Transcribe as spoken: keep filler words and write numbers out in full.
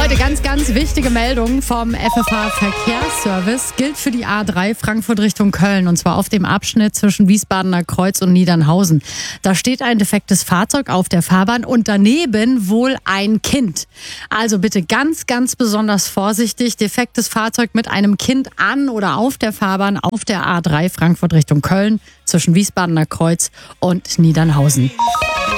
Leute, ganz, ganz wichtige Meldung vom F F H Verkehrsservice. Gilt für die A drei Frankfurt Richtung Köln. Und zwar auf dem Abschnitt zwischen Wiesbadener Kreuz und Niedernhausen. Da steht ein defektes Fahrzeug auf der Fahrbahn und daneben wohl ein Kind. Also bitte ganz, ganz besonders vorsichtig. Defektes Fahrzeug mit einem Kind an oder auf der Fahrbahn auf der A drei Frankfurt Richtung Köln zwischen Wiesbadener Kreuz und Niedernhausen.